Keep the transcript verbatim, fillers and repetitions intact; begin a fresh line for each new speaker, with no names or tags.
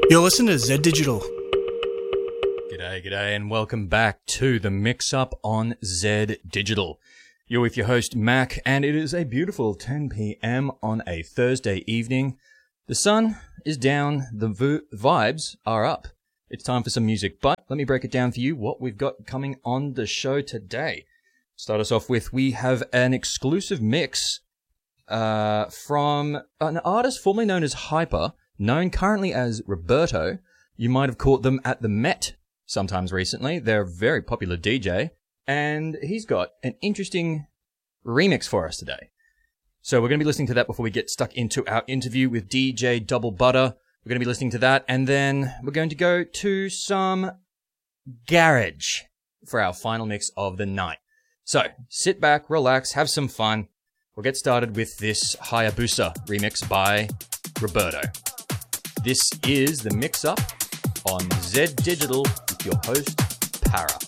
You're listening to Z Digital.
G'day, g'day, and welcome back to the Mix-Up on Z Digital. You're with your host, Mac, and it is a beautiful ten p.m. on a Thursday evening. The sun is down, the v- vibes are up. It's time for some music, but let me break it down for you what we've got coming on the show today. Start us off with, we have an exclusive mix uh, from an artist formerly known as Hyper, known currently as Roberto. You might have caught them at the Met sometimes recently. They're a very popular D J, and he's got an interesting remix for us today. So we're going to be listening to that before we get stuck into our interview with D J Double Butter. We're going to be listening to that, and then we're going to go to some garage for our final mix of the night. So sit back, relax, have some fun. We'll get started with this Hayabusa remix by Roberto. This is the Mix-Up on Z Digital with your host, Para.